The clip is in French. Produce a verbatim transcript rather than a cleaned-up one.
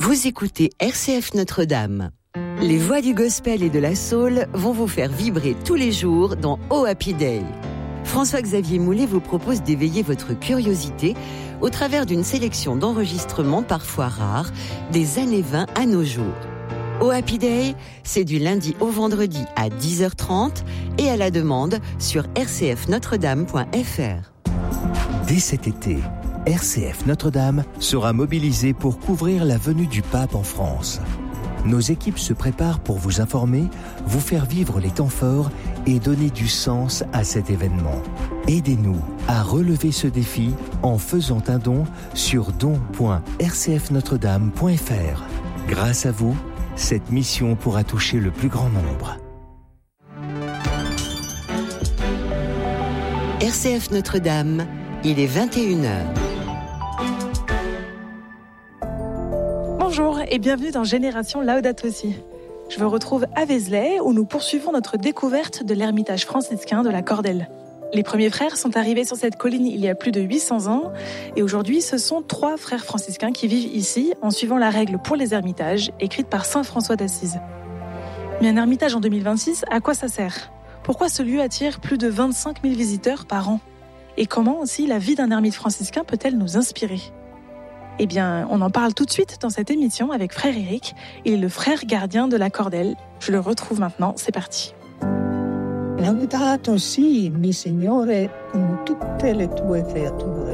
Vous écoutez R C F Notre-Dame. Les voix du gospel et de la soul vont vous faire vibrer tous les jours dans Oh Happy Day. François-Xavier Moulet vous propose d'éveiller votre curiosité au travers d'une sélection d'enregistrements parfois rares des années vingt à nos jours. Oh Happy Day, c'est du lundi au vendredi à dix heures trente et à la demande sur r c f notre dame point f r. Dès cet été, R C F Notre-Dame sera mobilisée pour couvrir la venue du pape en France. Nos équipes se préparent pour vous informer, vous faire vivre les temps forts et donner du sens à cet événement. Aidez-nous à relever ce défi en faisant un don sur don point r c f notre dame point f r. Grâce à vous, cette mission pourra toucher le plus grand nombre. R C F Notre-Dame, il est vingt et une heures. Bonjour et bienvenue dans Génération Laudato Si. Je vous retrouve à Vézelay où nous poursuivons notre découverte de l'ermitage franciscain de la Cordelle. Les premiers frères sont arrivés sur cette colline il y a plus de huit cents ans et aujourd'hui ce sont trois frères franciscains qui vivent ici en suivant la règle pour les ermitages écrite par saint François d'Assise. Mais un ermitage en deux mille vingt-six, à quoi ça sert ? Pourquoi ce lieu attire plus de vingt-cinq mille visiteurs par an ? Et comment aussi la vie d'un ermite franciscain peut-elle nous inspirer ? Eh bien, on en parle tout de suite dans cette émission avec frère Éric. Il est le frère gardien de la Cordelle. Je le retrouve maintenant, c'est parti. Laudato si, mi Signore, con tutte le tue creature.